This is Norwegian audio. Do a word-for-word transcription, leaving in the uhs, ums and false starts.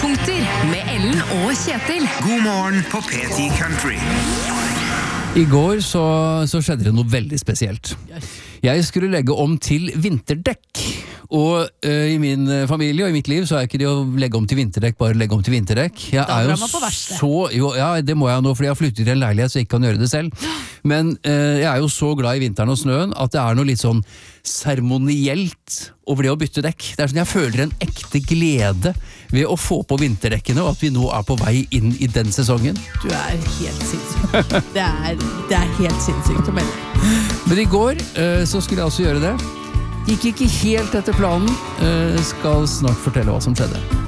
Høydepunkter med Ellen og Kjetil. God morgen på P ti Country. I går så, så skjedde det noe veldig spesielt. Jeg skulle legge om til vinterdekk. Og uh, i min familie og i mitt liv så er ikke det å legge om til vinterdekk bare legge om til vinterdekk. Jeg Da er drar jo man på verksted. så, jo, ja, det må jeg nå, fordi jeg har flyttet i en leilighet så jeg ikke kan gjøre det selv. Men uh, jeg er jo så glad i vinteren og snøen at det er noe litt sånn seremonielt over det å bytte dekk. Det er sånn jeg føler en ekte glede ved å få på vinterdekkene, og at vi nå er på vei inn i den sesongen. Du er helt sinnssyk. Det er, det er helt sinnssykt å melde. Men i går uh, så skulle jeg altså gjøre det. Gikk ikke helt etter planen. Uh, skal snart fortelle hva som skjedde.